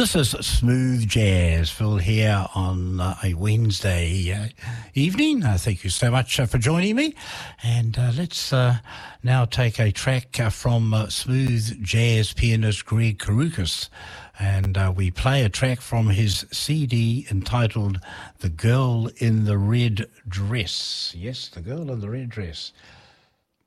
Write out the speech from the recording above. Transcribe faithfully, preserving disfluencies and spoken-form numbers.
This is Smooth Jazz, Phil here on uh, a Wednesday uh, evening. Uh, thank you so much uh, for joining me. And uh, let's uh, now take a track uh, from uh, smooth jazz pianist Greg Karukas. And uh, we play a track from his C D entitled The Girl in the Red Dress. Yes, The Girl in the Red Dress.